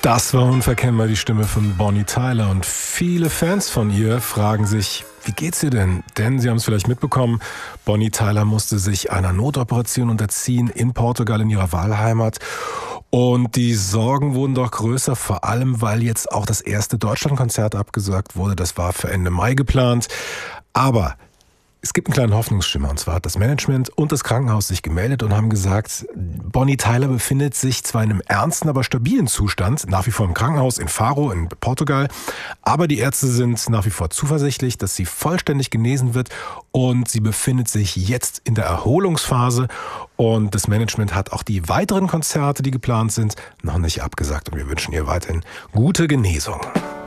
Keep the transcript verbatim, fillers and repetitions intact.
Das war unverkennbar die Stimme von Bonnie Tyler und viele Fans von ihr fragen sich, wie geht's ihr denn? Denn sie haben es vielleicht mitbekommen, Bonnie Tyler musste sich einer Notoperation unterziehen in Portugal, in ihrer Wahlheimat. Und die Sorgen wurden doch größer, vor allem weil jetzt auch das erste Deutschlandkonzert abgesagt wurde. Das war für Ende Mai geplant. Aber es gibt einen kleinen Hoffnungsschimmer, und zwar hat das Management und das Krankenhaus sich gemeldet und haben gesagt, Bonnie Tyler befindet sich zwar in einem ernsten, aber stabilen Zustand, nach wie vor im Krankenhaus in Faro in Portugal, aber die Ärzte sind nach wie vor zuversichtlich, dass sie vollständig genesen wird und sie befindet sich jetzt in der Erholungsphase und das Management hat auch die weiteren Konzerte, die geplant sind, noch nicht abgesagt und wir wünschen ihr weiterhin gute Genesung.